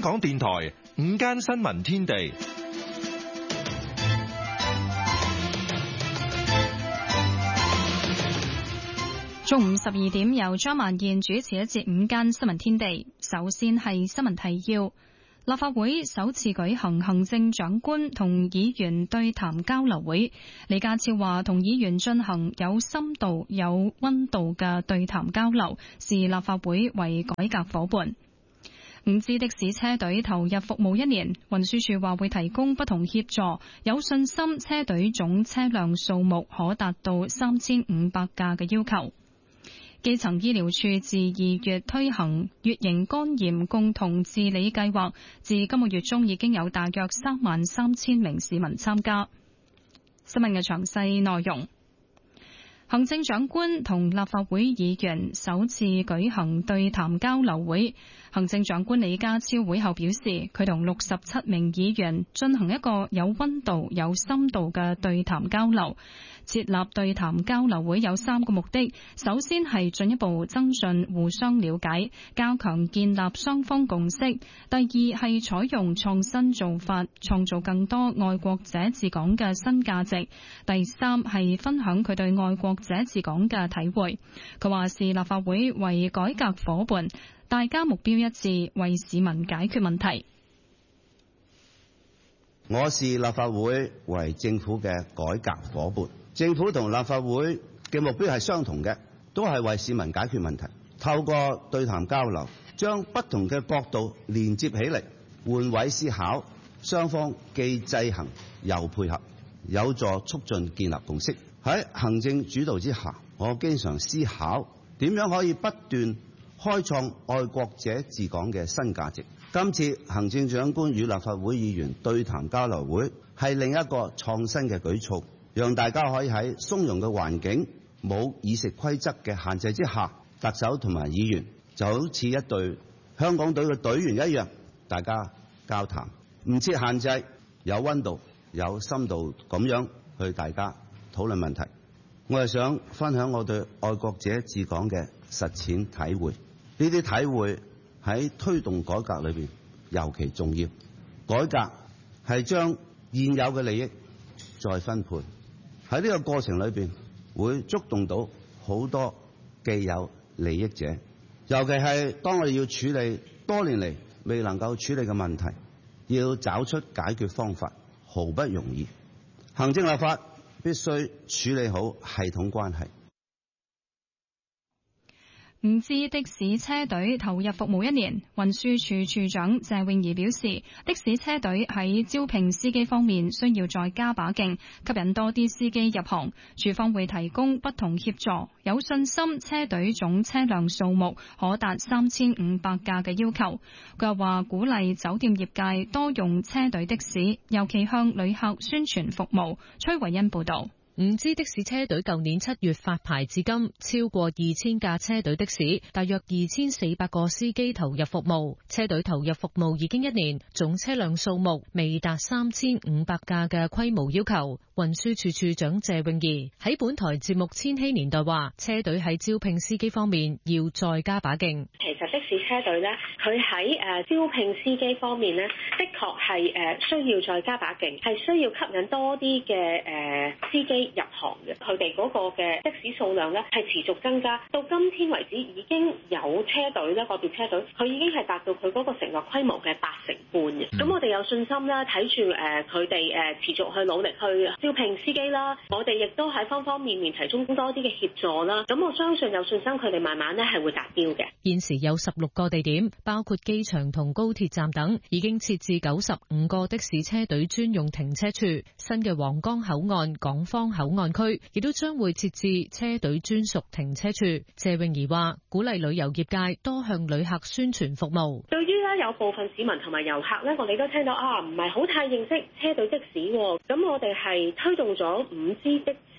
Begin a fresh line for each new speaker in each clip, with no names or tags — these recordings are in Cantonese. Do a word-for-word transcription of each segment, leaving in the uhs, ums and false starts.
香港電台午間新聞天地。
中午十二點，由張曼燕主持一節午間新聞天地。首先係新聞提要：立法會首次舉行行政長官同議員對談交流會，李家超話同議員進行有深度、有溫度嘅對談交流，視立法會為改革夥伴。五支的士車隊投入服務一年，運輸署話會提供不同協助，有信心車隊總車輛數目可達到三千五百架嘅要求。基層醫療處自二月推行乙型肝炎共同治理計劃，至今個月中已經有大約三萬三千名市民參加。新聞嘅詳細內容。行政長官同立法會議員首次舉行對談交流會，行政長官李家超會後表示，佢同六十七名議員進行一個有溫度、有深度嘅對談交流。設立對談交流會有三個目的，首先係進一步增進互相了解，加強建立雙方共識；第二係採用創新做法，創造更多愛國者治港嘅新價值；第三係分享佢對愛國者治港嘅體會。佢話視立法會為改革夥伴，大家目標一致，為市民解決問題。
我視立法會為政府嘅改革夥伴，政府同立法會嘅目標係相同嘅，都係為市民解決問題。透過對談交流，將不同嘅角度連接起嚟，換位思考，雙方既制衡又配合，有助促進建立共識。喺行政主導之下，我經常思考點樣可以不斷開創愛國者治港嘅新價值。今次行政長官與立法會議員對談交流會係另一個創新嘅舉措，讓大家可以喺鬆容嘅環境、冇議事規則嘅限制之下，特首同埋議員就好似一隊香港隊嘅隊員一樣，大家交談，唔設限制，有溫度、有深度咁樣去大家討論問題。我係想分享我對愛國者治港嘅實踐體會，呢啲體會喺推動改革裏邊尤其重要。改革係將現有嘅利益再分配，喺呢個過程裏邊會觸動到好多既有利益者，尤其係當我哋要處理多年嚟未能夠處理嘅問題，要找出解決方法毫不容易。行政立法必須處理好系統關係。
五支的士車隊投入服務一年，運輸署署長謝永儀表示，的士車隊喺招聘司機方面需要再加把勁，吸引多啲司機入行。署方會提供不同協助，有信心車隊總車輛數目可達三千五百架嘅要求。佢又話鼓勵酒店業界多用車隊的士，尤其向旅客宣傳服務。崔維恩報道。
五支的士車隊舊年七月發牌至今，超過二千架車隊的士，大約二千四百個司機投入服務。車隊投入服務已經一年，總車輛數目未達三千五百架嘅規模要求。運輸署署長謝永儀喺本台節目《千禧年代》話，車隊喺招聘司機方面要再加把勁。
其實的士車隊呢，佢喺誒招聘司機方面呢，的確係誒需要再加把勁，係需要吸引多啲嘅誒司機入行嘅。佢哋嗰個嘅的士數量呢，係持續增加，到今天為止已經有車隊呢，個別車隊佢已經係達到佢嗰個承諾規模嘅八成半嘅。咁、嗯、我哋有信心啦，睇住誒佢哋誒持續去努力去招聘司機啦，我哋亦都喺方方面面提供多啲嘅協助啦。咁我相信有信心佢哋慢慢呢係會達標嘅。
現時有十六個地點，包括機場同高鐵站等，已經設置九十五個的士車隊專用停車處。新嘅皇崗口岸港方口岸區亦都將會設置車隊專屬停車處。謝永儀話：鼓勵旅遊業界多向旅客宣傳服務。
對於咧有部分市民同埋遊客咧，我哋都聽到啊，唔係好太認識車隊的士喎。咁我哋係推動咗五支的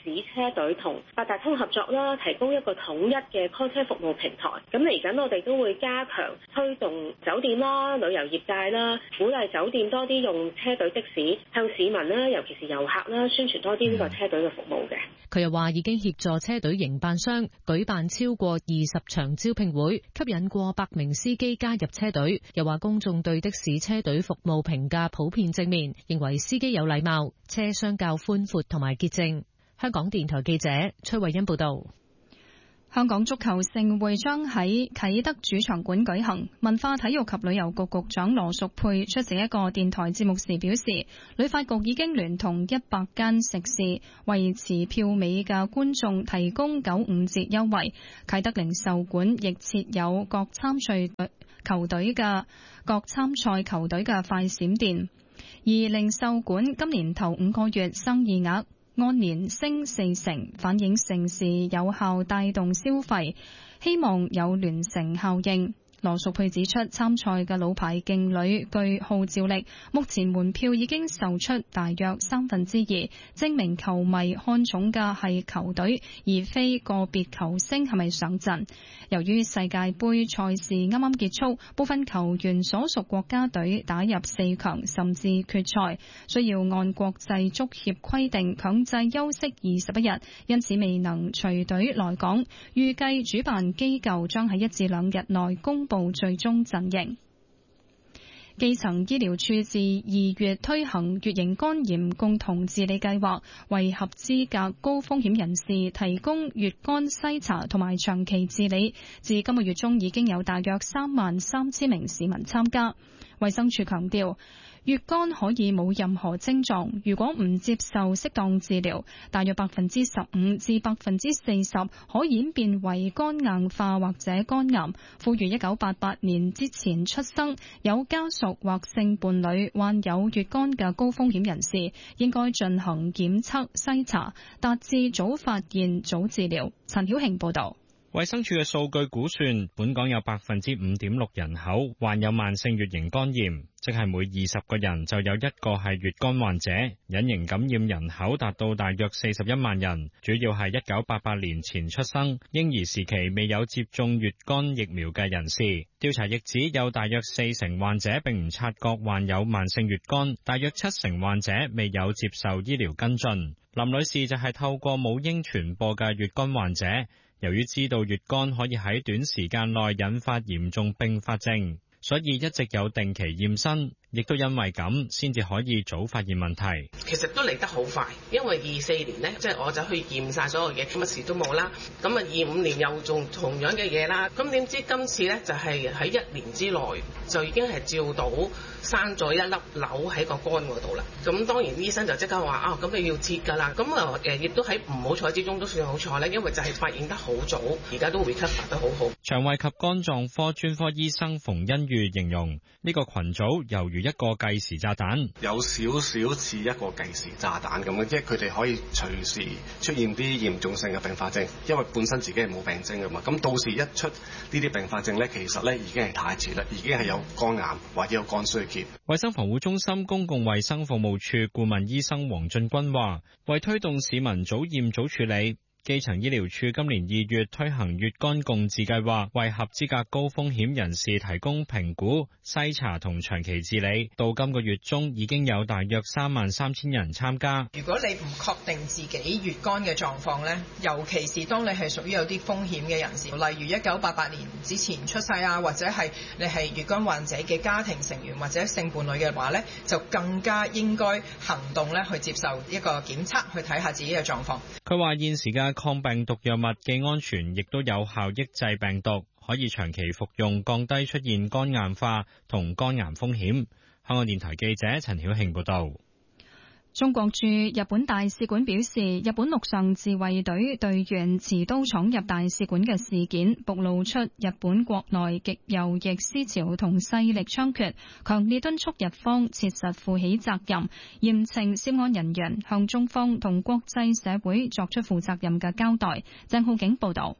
士車隊同八達通合作啦，提供一個統一嘅 call 車服務平台。咁嚟緊我哋都會加強推動酒店啦、旅遊業界啦，鼓勵酒店多啲用車隊的士，向市民啦，尤其是遊客啦，宣傳多啲呢個車隊嘅服務嘅。
佢又話已經協助車隊營辦商舉辦超過二十場招聘會，吸引過百名司機加入車隊。又話公眾對的士車隊服務評價普遍正面，認為司機有禮貌，車廂較寬闊同埋潔淨。香港電台記者崔慧欣報道。
香港足球盛會將喺啟德主場館舉行，文化體育及旅遊局局長羅淑佩出席一個電台節目時表示，旅發局已經聯同一百間食肆為持票尾嘅觀眾提供九五折優惠。啟德零售館亦設有各參賽球隊嘅各參賽球隊嘅快閃店，而零售館今年頭五個月生意額按年升四成，反映盛事有效帶動消費，希望有聯乘效應。羅淑佩指出，參賽嘅老牌勁旅具號召力，目前門票已經售出大約三分之二，證明球迷看重嘅係球隊，而非個別球星係咪上陣。由於世界盃賽事啱啱結束，部分球員所屬國家隊打入四強甚至決賽，需要按國際足協規定強制休息二十一日，因此未能隨隊來港。預計主辦機構將喺一至兩日內公布最終陣營。基層醫療處自二月推行乙型肝炎共同治理計劃，為合資格高風險人士提供乙肝篩查同埋長期治理。至今個月中已經有大約三萬三千名市民參加。衛生署強調，乙肝可以冇任何症狀，如果唔接受適當治療，大約百分之十五至百分之四十可演變為肝硬化或者肝癌。呼籲一九八八年之前出生、有家屬或性伴侶患有乙肝嘅高風險人士，應該進行檢測篩查，達至早發現、早治療。陳曉慶報導。
衛生署嘅數據估算，本港有百分之五點六人口患有慢性乙型肝炎，即係每二十個人就有一個係乙肝患者。隱形感染人口達到大約四十一萬人，主要係一九八八年前出生、嬰兒時期未有接種乙肝疫苗嘅人士。調查亦指有大約四成患者並唔察覺患有慢性乙肝，大約七成患者未有接受醫療跟進。林女士就係透過母嬰傳播嘅乙肝患者。由於知道乙肝可以喺短時間內引發嚴重併發症，所以一直有定期驗身，亦都因為咁先至可以早發現問題。
其實都嚟得好快，因為二四年呢，即係我就去驗晒所有嘢，乜事都冇啦。咁啊，二五年又做同樣嘅嘢啦。咁點知今次呢，就係喺一年之內就已經係照到生咗一粒瘤喺個肝嗰度啦。咁當然醫生就即刻話啊，咁你要切㗎啦。咁啊誒，亦都喺唔好彩之中都算好彩咧，因為就係發現得好早，而家都會 recover 得好好。
腸胃及肝臟科專科醫生馮欣裕形容呢個群組猶如一個計時炸彈，
有少少似一個計時炸彈咁嘅，即係佢哋可以隨時出現啲嚴重性嘅併發症，因為本身自己係冇病徵㗎嘛。咁到時一出呢啲併發症咧，其實咧已經係太遲啦，已經係有肝癌或者有肝衰竭。
衛生防護中心公共衛生服務處顧問醫生黃俊君話，為推動市民早驗早處理，基層醫療處今年二月推行乙肝共治計劃，為合資格高風險人士提供評估、篩查同長期治理。到今個月中已經有大約三萬三千人參加。
如果你唔確定自己乙肝嘅狀況呢，尤其是當你係屬於有啲風險嘅人士，例如一九八八年之前出世啊，或者係你係乙肝患者嘅家庭成員或者性伴侶嘅話呢，就更加應該行動咧去接受一個檢測，去睇下自己嘅狀況。
佢話現時嘅抗病毒藥物既安全，亦都有效抑制病毒，可以長期服用，降低出現肝硬化同肝癌風險。香港電台記者陳曉慶報道。
中國駐日本大使館表示，日本陸上自衛隊隊員持刀闖入大使館嘅事件，暴露出日本國內極右翼思潮同勢力猖獗，強烈敦促日方切實負起責任，嚴懲涉案人員，向中方同國際社會作出負責任嘅交代。鄭浩景報道。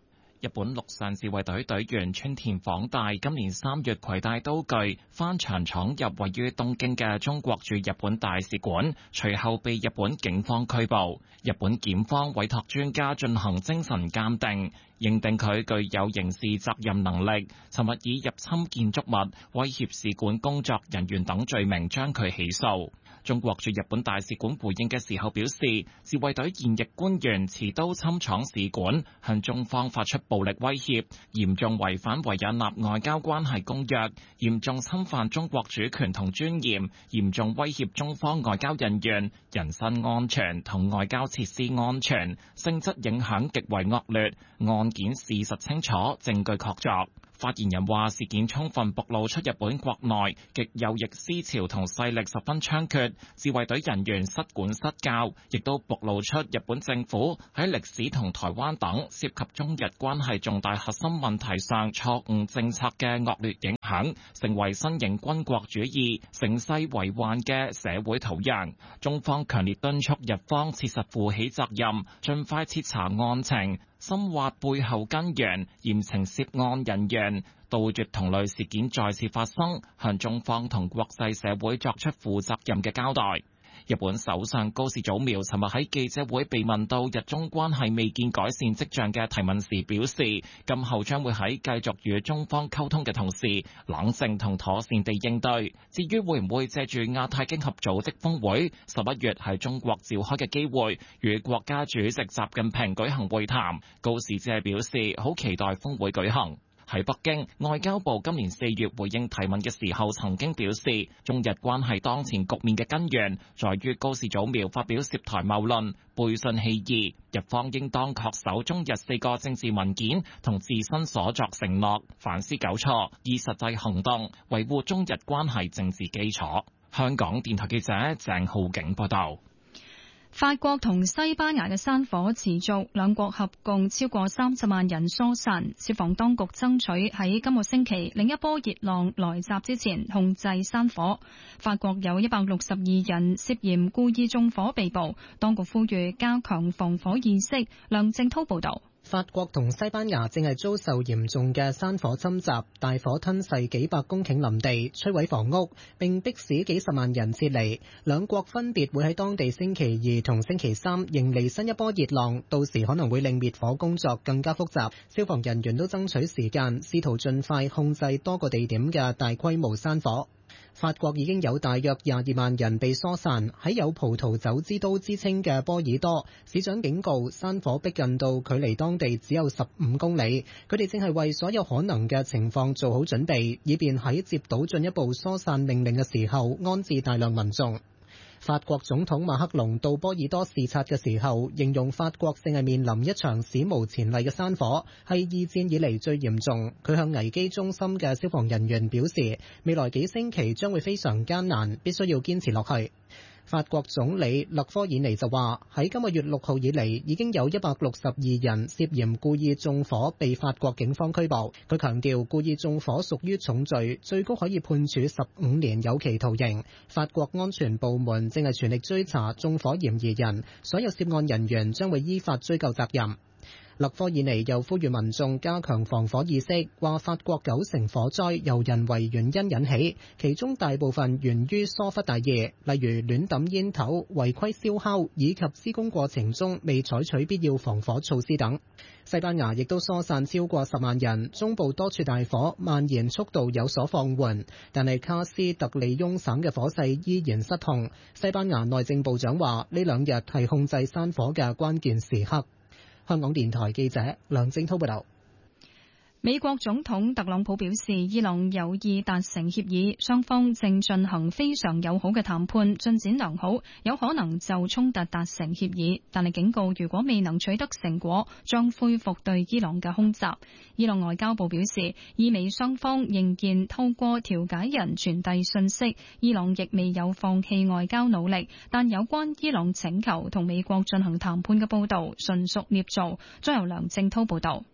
日本陸上自衛隊隊員村田晃大今年三月攜帶刀具翻牆闖入位於東京嘅中國駐日本大使館，隨後被日本警方拘捕。日本檢方委託專家進行精神鑑定，認定佢具有刑事責任能力。尋日以入侵建築物、威脅使館工作人員等罪名將佢起訴。中國駐日本大使館回應嘅時候表示，自衛隊現役官員持刀侵闖使館，向中方發出暴力威脅，嚴重違反維也納外交關係公約，嚴重侵犯中國主權同尊嚴，嚴重威脅中方外交人員人身安全同外交設施安全，性質影響極為惡劣，案件事實清楚，證據確鑿。發言人話：事件充分暴露出日本國內極右翼思潮同勢力十分猖獗，自衛隊人員失管失教，亦都暴露出日本政府喺歷史同台灣等涉及中日關係重大核心問題上錯誤政策嘅惡劣影響，成為新型軍國主義盛世為患嘅社會土壤。中方強烈敦促日方切實負起責任，盡快徹查案情，深挖背後根源，嚴懲涉案人員，杜絕同類事件再次發生，向中方同國際社會作出負責任嘅交代。日本首相高市早苗尋日喺記者會被問到日中關係未見改善跡象嘅提問時表示，今後將會喺繼續與中方溝通嘅同時，冷靜同妥善地應對。至於會唔會借住亞太經合組織峰會十一月喺中國召開嘅機會，與國家主席習近平舉行會談，高市只係表示好期待峰會舉行。喺北京，外交部今年四月回應提問嘅時候，曾經表示，中日關係當前局面嘅根源，在於高市早苗發表涉台謬論，背信棄義，日方應當恪守中日四個政治文件同自身所作承諾，反思糾錯，以實際行動維護中日關係政治基礎。香港電台記者鄭浩景報道。
法國同西班牙嘅山火持續，兩國合共超過三十萬人疏散。消防當局爭取喺今個星期另一波熱浪來襲之前控制山火。法國有一百六十二人涉嫌故意縱火被捕，當局呼籲加強防火意識。梁正濤報道。
法國同西班牙正係遭受嚴重嘅山火侵襲，大火吞噬幾百公頃林地，摧毀房屋，並迫使幾十萬人撤離。兩國分別會喺當地星期二同星期三迎嚟新一波熱浪，到時可能會令滅火工作更加複雜。消防人員都爭取時間，試圖盡快控制多個地點嘅大規模山火。法國已經有大約廿二萬人被疏散。喺有葡萄酒之都之稱嘅波爾多，市長警告山火逼近到距離當地只有十五公里，佢哋正係為所有可能嘅情況做好準備，以便喺接到進一步疏散命令嘅時候安置大量民眾。法國總統馬克龍到波爾多視察嘅時候，形容法國正係面臨一場史無前例嘅山火，係二戰以嚟最嚴重。佢向危機中心嘅消防人員表示，未來幾星期將會非常艱難，必須要堅持落去。法國總理勒科爾尼就話，喺今個月六號以嚟，已經有一百六十二人涉嫌故意縱火被法國警方拘捕。佢強調，故意縱火屬於重罪，最高可以判處十五年有期徒刑。法國安全部門正係全力追查縱火嫌疑人，所有涉案人員將會依法追究責任。勒科爾尼又呼籲民眾加強防火意識，話法國九成火災由人為原因引起，其中大部分源於疏忽大意，例如亂抌煙頭、違規燒烤以及施工過程中未採取必要防火措施等。西班牙亦都疏散超過十萬人，中部多處大火蔓延速度有所放緩，但係卡斯特利翁省嘅火勢依然失控。西班牙內政部長話，呢兩日係控制山火嘅關鍵時刻。香港電台記者梁正濤報道。
美國總統特朗普表示，伊朗有意達成協議，雙方正進行非常友好嘅談判，進展良好，有可能就衝突達成協議，但係警告如果未能取得成果，將恢復對伊朗嘅空襲。伊朗外交部表示，伊美雙方仍然透過調解人傳遞信息，伊朗亦未有放棄外交努力，但有關伊朗請求同美國進行談判嘅報道純屬捏造。將由梁正濤報道。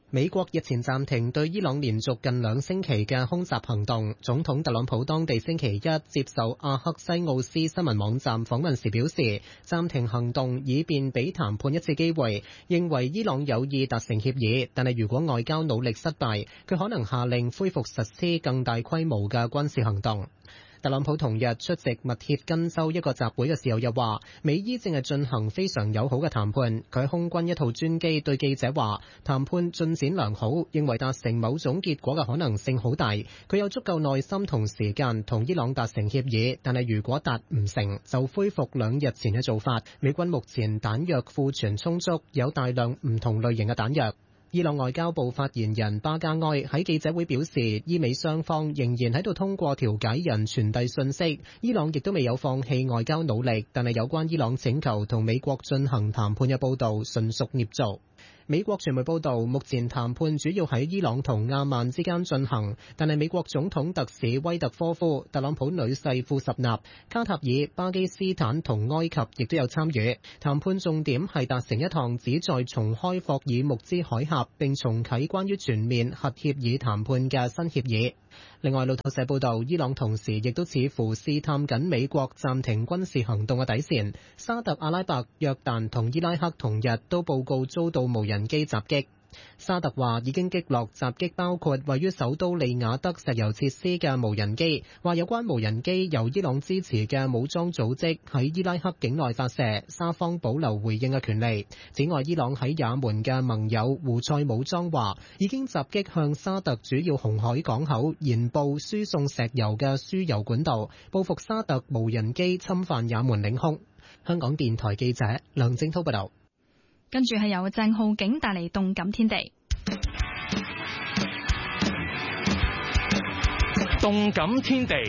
美國日前暫停對伊朗連續近兩星期嘅空襲行動。總統特朗普當地星期一接受阿克西奧斯新聞網站訪問時表示，暫停行動以便俾談判一次機會，認為伊朗有意達成協議，但係如果外交努力失敗，佢可能下令恢復實施更大規模嘅軍事行動。特朗普同日出席密歇根州一個集會嘅時候又話，美伊正係進行非常友好嘅談判。佢喺空軍一套專機對記者話，談判進展良好，認為達成某種結果嘅可能性好大。佢有足夠耐心同時間同伊朗達成協議，但係如果達唔成，就恢復兩日前嘅做法。美軍目前彈藥庫存充足，有大量唔同類型嘅彈藥。伊朗外交部發言人巴加埃喺記者會表示，伊美雙方仍然喺度通過調解人傳遞信息，伊朗亦都未有放棄外交努力，但係有關伊朗請求同美國進行談判嘅報導純屬捏造。美國傳媒報道，目前談判主要喺伊朗同阿曼之間進行，但係美國總統特使威特科夫、特朗普女婿庫什納、卡塔爾、巴基斯坦同埃及亦都有參與。談判重點係達成一項旨在重開霍爾木茲海峽並重啟關於全面核協議談判嘅新協議。另外，路透社報道，伊朗同時亦都似乎試探緊美國暫停軍事行動嘅底線。沙特阿拉伯、約旦同伊拉克同日都報告遭到無人機襲擊。沙特話已經擊落襲擊包括位於首都利雅得石油設施嘅無人機，話有關無人機由伊朗支持嘅武裝組織喺伊拉克境內發射，沙方保留回應嘅權利。此外，伊朗喺也門嘅盟友胡塞武裝話已經襲擊向沙特主要紅海港口延布輸送石油嘅輸油管道，報復沙特無人機侵犯也門領空。香港電台記者梁正滔報道。
跟住係由鄭浩景帶嚟動感天地。
動感天地。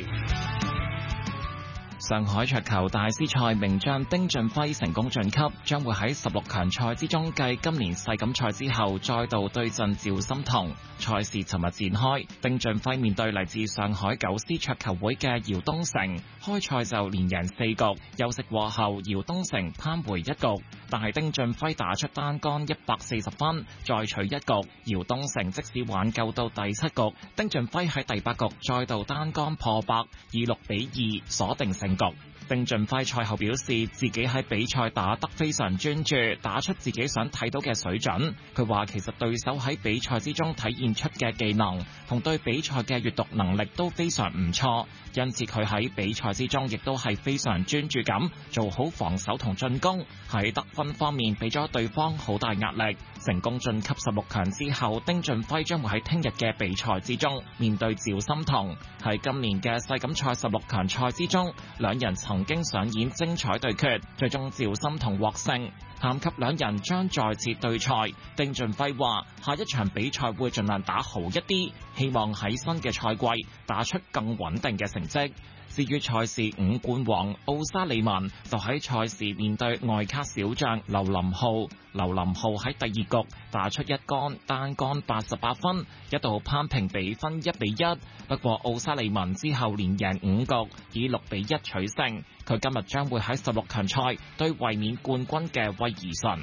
上海桌球大師賽名將丁俊暉成功晉級，將會喺十六強賽之中繼今年世錦賽之後再度對陣趙心童。賽事尋日展開，丁俊暉面對嚟自上海九思桌球會嘅姚東成，開賽就連贏四局，休息過後姚東成扳回一局，但係丁俊暉打出單杆一百四十分，再取一局，姚東成即使挽救到第七局，丁俊暉喺第八局再度單杆破百，以六比二鎖定勝局。丁俊暉賽後表示，自己喺比賽打得非常專注，打出自己想睇到嘅水準。佢話其實對手喺比賽之中體現出嘅技能同對比賽嘅閱讀能力都非常唔錯，因此佢喺比賽之中亦都係非常專注咁做好防守同進攻，喺得分方面俾咗對方好大壓力。成功晉級十六強之後，丁俊暉將會喺聽日嘅比賽之中面對趙心童。喺今年嘅世錦賽十六強賽之中，兩人曾經上演精彩對決，最終趙心童獲勝，談及兩人將再次對賽。丁俊暉話下一場比賽會盡量打好一啲，希望喺新嘅賽季打出更穩定嘅成績。至於賽事五冠王奧沙利文就喺賽事面對外卡小將劉林浩，劉林浩喺第二局打出一杆單杆八十八分，一度攀平比分一比一。不過奧沙利文之後連贏五局，以六比一取勝。佢今日將會喺十六強賽對衛冕冠軍嘅威爾遜。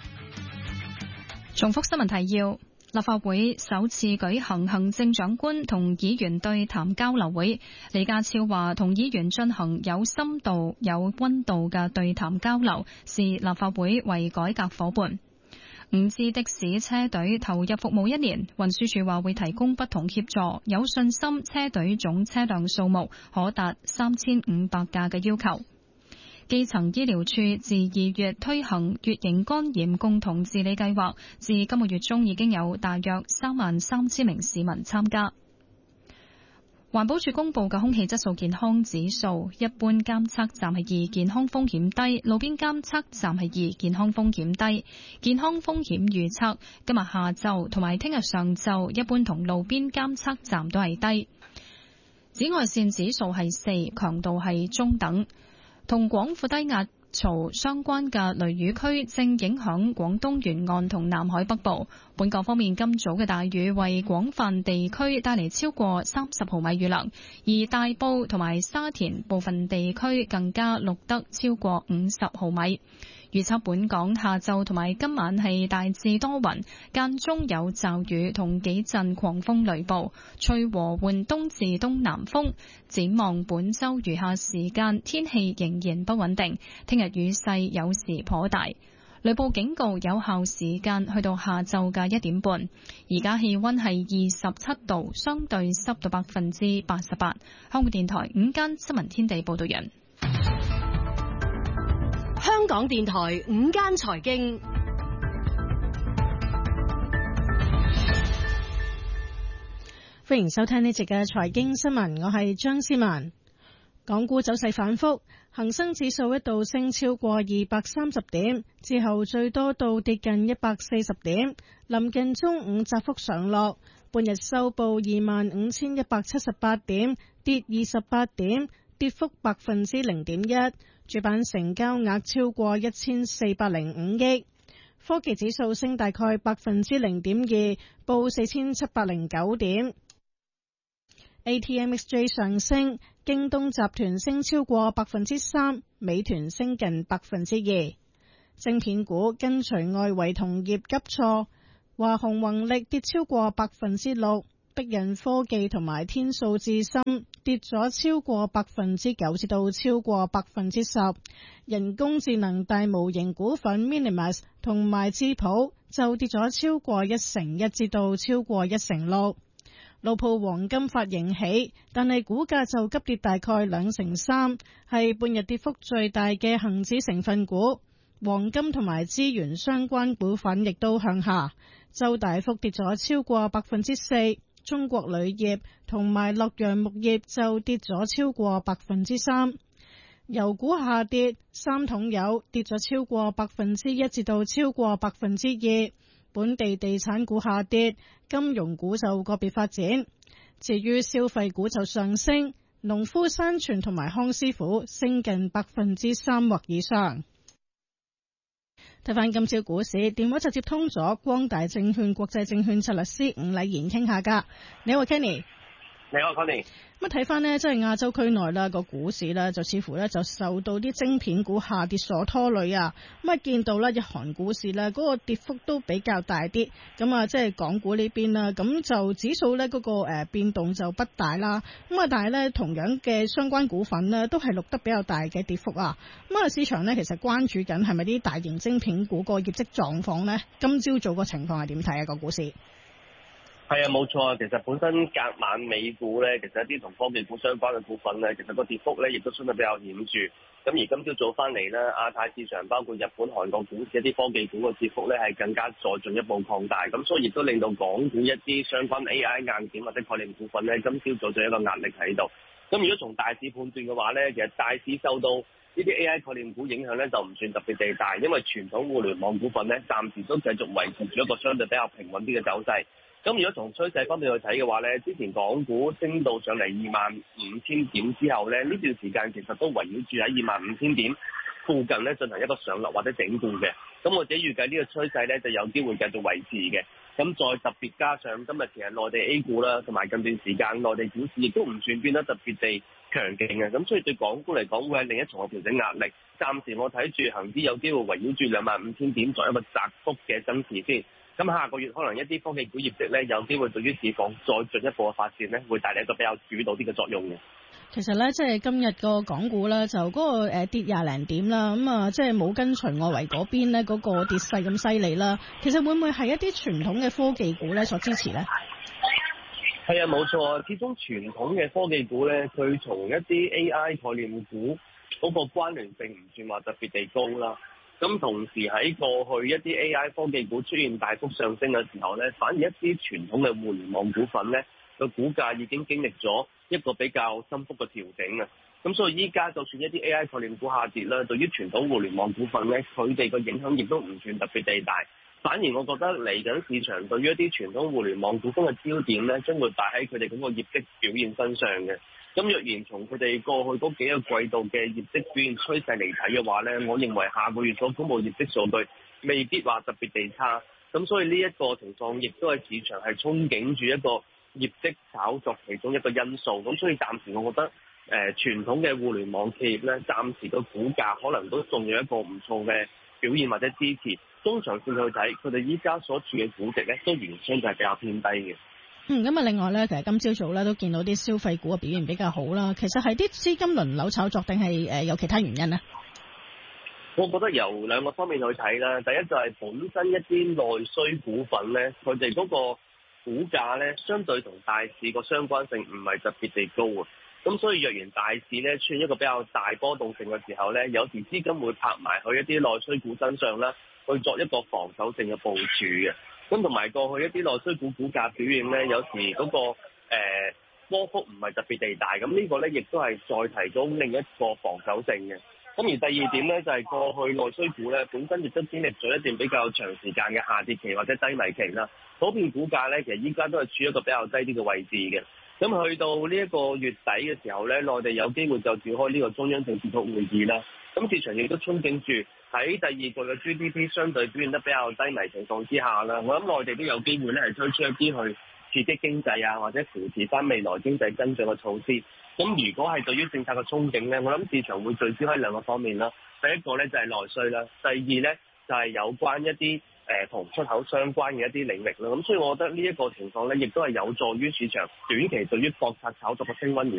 重複新聞提要。立法會首次舉行行政長官同議員對談交流會，李家超話同議員進行有深度、有溫度嘅對談交流，視立法會為改革夥伴。五支的士車隊投入服務一年，運輸署話會提供不同協助，有信心車隊總車輛數目可達三千五百架嘅要求。基層醫療處自二月推行乙型肝炎共同治理計劃，至今個月中已經有大約三萬三千名市民參加。環保署公布嘅空氣質素健康指數，一般監測站係二，健康風險低；路邊監測站係二，健康風險低。健康風險預測今日下晝同埋聽日上晝，一般同路邊監測站都係低。紫外線指數係四，強度係中等。同廣闊低壓槽相關嘅雷雨區正影響廣東沿岸同南海北部。本港方面，今早嘅大雨為廣泛地區帶嚟超過三十毫米雨量，而大埔同埋沙田部分地區更加錄得超過五十毫米。 預測本港下晝同埋今晚係大致多雲，間中有驟雨同幾陣狂風雷暴，吹和緩東至東南風。展望本週餘下時間，天氣仍然不穩定，聽日雨勢有時頗大。雷暴警告有效時間去到下晝嘅一點半。而家氣溫係二十七度，相對濕度百分之八十八。香港電台午間新聞天地報道人。
香港電台午間財經，歡迎收聽呢節嘅財經新聞，我係張思文。港股走勢反覆，恒生指數一度升超過二百三十點，之後最多到跌近一百四十點，臨近中午窄幅上落，半日收報二萬五千一百七十八點，跌二十八點，跌幅百分之零點一。主板成交額超過一千四百零五億。科技指數升大概百分之零點二，報四千七百零九點。A T M X J 上升，京東集團升超過百分之三，美團升近百分之二。晶片股跟隨外圍同業急挫，華虹宏力跌超過百分之六，碧人科技同埋天數智深跌咗超過百分之九至到超過百分之十。人工智能大模型股份 Minimas 同埋智譜就跌咗超過一成一至到超過一成六。路鋪黃金發盈喜，但係股價就急跌大概兩成三，係半日跌幅最大嘅恒指成分股。黃金同埋資源相關股份亦都向下，就大幅跌咗超過百分之四。中國鋁業同埋洛陽木業就跌咗超過百分之三。油股下跌，三桶油跌咗超過百分之一至到超過百分之二。本地地產股下跌，金融股就個別發展。至於消費股就上升，農夫山泉同埋康師傅升近百分之三或以上。睇翻今朝股市，電話就接通咗光大證券國際證券策略師伍禮賢傾下㗎。你好 Kenny。
你好 Connie。
咁啊睇翻呢，即係亞洲區內啦個股市呢，就似乎呢就受到啲晶片股下跌所拖累啊。咁啊見到呢日韓股市呢嗰個跌幅都比較大啲。咁啊即係港股呢邊啦，咁就指數呢嗰個誒變動就不大啦。咁啊但係呢，同樣嘅相關股份呢都係錄得比較大嘅跌幅啊。咁啊市場呢其實關注緊係咪啲大型晶片股個業績狀況呢？今朝早個情況係點睇啊個股市？
係啊，冇錯啊。其實本身隔晚美股咧，其實一啲同科技股相關嘅股份咧，其實個跌幅咧亦都相對比較顯著。咁而今朝早翻嚟咧，亞太市場包括日本、韓國股市一啲科技股嘅跌幅咧係更加再進一步擴大。咁所以亦都令到港股一啲相關 A I 硬件或者概念股份咧，今朝早就有一個壓力喺度。咁如果從大市判斷嘅話咧，其實大市受到呢啲 A I 概念股影響咧，就唔算特別地大，因為傳統互聯網股份咧，暫時都繼續維持住一個相對比較平穩啲嘅走勢。咁如果從趨勢方面去睇嘅話咧，之前港股升到上嚟二萬五千點之後咧，呢段時間其實都圍繞住喺二萬五千點附近咧進行一個上落或者整固嘅。咁我自己預計呢個趨勢咧就有機會繼續維持嘅。咁再特別加上今日其實內地 A 股啦，同埋近段時間內地股市亦都唔算變得特別地強勁嘅。咁所以對港股嚟講會係另一重嘅調整壓力。暫時我睇住恒指有機會圍繞住兩萬五千點作一個窄幅嘅增持先。咁下個月可能一啲科技股業績咧，有機會對於市況再進一步嘅發展咧，會帶嚟一個比較主導啲嘅作用嘅。
其實咧，即係今日個港股咧，就嗰個誒跌廿零點啦，咁啊，即係冇跟隨外圍嗰邊咧嗰個跌勢咁犀利啦。其實會唔會係一啲傳統嘅科技股咧所支持咧？
係啊，冇錯，始終傳統嘅科技股咧，佢從一啲 A I 概念股嗰個關聯性唔算話特別地高啦。咁同時喺過去一啲 A I 科技股出現大幅上升嘅時候咧，反而一啲傳統嘅互聯網股份咧，個股價已經經歷咗一個比較深幅嘅調整啊。咁所以依家就算一啲 A I 概念股下跌啦，對於傳統互聯網股份咧，佢哋個影響亦都唔算特別地大。反而我覺得嚟緊市場對於一啲傳統互聯網股份嘅焦點咧，將會擺喺佢哋嗰個業績表現身上嘅。咁若然從佢哋過去嗰幾個季度嘅業績表現趨勢嚟睇嘅話咧，我認為下個月所公佈業績數據未必話特別地差。咁所以呢一個情況亦都係市場係憧憬住一個業績炒作其中一個因素。咁所以暫時我覺得誒、呃、傳統嘅互聯網企業咧，暫時個股價可能都仲有一個唔錯嘅表現或者支持。中長線去睇，佢哋依家所處嘅估值咧，都仍然相對係比較偏低嘅。
嗯，咁啊，另外咧，其實今朝早咧都見到啲消費股嘅表現比較好啦。其實係啲資金輪流炒作，定係誒有其他原因呢？
我覺得由兩個方面去睇啦。第一就係本身一啲內需股份咧，佢哋嗰個股價咧，相對同大市個相關性唔係特別地高啊。咁所以若然大市咧出現一個比較大波動性嘅時候咧，有時資金會拍埋去一啲內需股身上啦，去作一個防守性嘅部署嘅。咁同埋過去一啲內需股股價表現咧，有時嗰、那個誒、呃、波幅唔係特別地大。咁呢個咧亦都係再提到另一個防守性嘅。咁而第二點咧，就係、是、過去內需股咧本身亦都經歷咗一段比較長時間嘅下跌期或者低迷期啦。普遍股價咧，其實依家都係處於一個比較低啲嘅位置嘅。咁去到呢一個月底嘅時候咧，內地有機會就召開呢個中央政治局會議啦。咁市場亦都憧憬住喺第二季嘅 G D P 相對表現得比較低迷情況之下啦，我諗內地都有機會咧係推出一啲去刺激經濟啊，或者扶持翻未來經濟增長嘅措施。咁如果係對於政策嘅憧憬咧，我諗市場會聚焦喺兩個方面啦。第一個咧就係內需啦，第二咧就係有關一啲誒同出口相關嘅一啲領域啦。咁所以我覺得呢一個情況咧，亦都係有助於市場短期對於國策炒作嘅升溫。